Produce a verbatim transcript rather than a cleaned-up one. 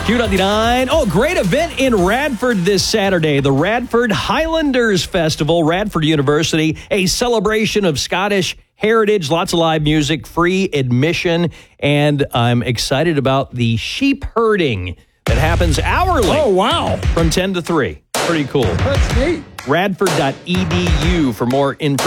Q ninety-nine. Oh, great event in Radford this Saturday. The Radford Highlanders Festival, Radford University, a celebration of Scottish heritage, lots of live music, free admission, and I'm excited about the sheep herding that happens hourly. Oh, wow. From ten to three. Pretty cool. That's neat. radford dot e d u for more information.